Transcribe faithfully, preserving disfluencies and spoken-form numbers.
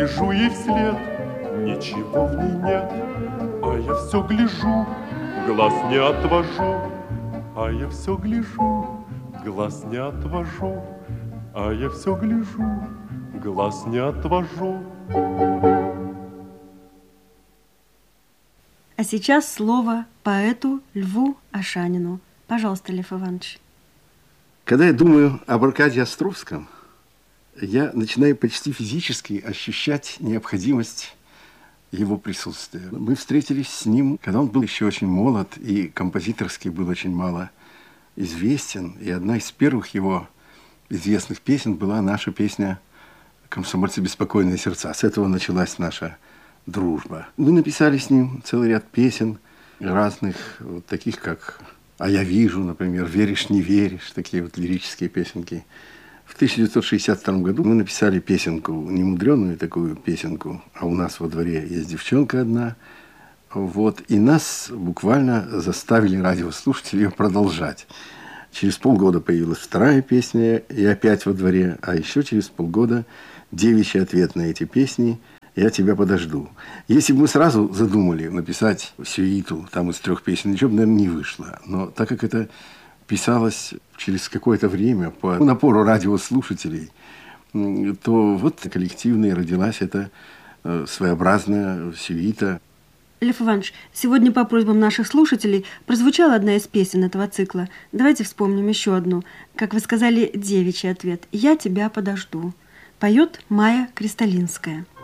Гляжу ей вслед, ничего в ней нет, а я все гляжу, глаз не отвожу, а я все гляжу, глаз не отвожу, а я все гляжу, глаз не отвожу. А сейчас слово поэту Льву Ашанину. Пожалуйста, Лев Иванович. Когда я думаю об Аркадии Островском, я начинаю почти физически ощущать необходимость его присутствия. Мы встретились с ним, когда он был еще очень молод, и композиторски был очень мало известен. И одна из первых его известных песен была наша песня «Комсомольцы беспокойные сердца». С этого началась наша дружба. Мы написали с ним целый ряд песен разных, вот таких как «А я вижу», например, «Веришь, не веришь», такие вот лирические песенки. В тысяча девятьсот шестьдесят втором году мы написали песенку, немудреную такую песенку, «А у нас во дворе есть девчонка одна». Вот, и нас буквально заставили радиослушатели ее продолжать. Через полгода появилась вторая песня «И опять во дворе», а еще через полгода девичий ответ на эти песни «Я тебя подожду». Если бы мы сразу задумали написать сюиту там из трех песен, ничего бы, наверное, не вышло. Но так как это писалось через какое-то время по напору радиослушателей, то вот коллективно и родилась эта своеобразная сюита. Лев Иванович, сегодня по просьбам наших слушателей прозвучала одна из песен этого цикла. Давайте вспомним еще одну. Как вы сказали, девичий ответ «Я тебя подожду». Поет Майя Кристалинская.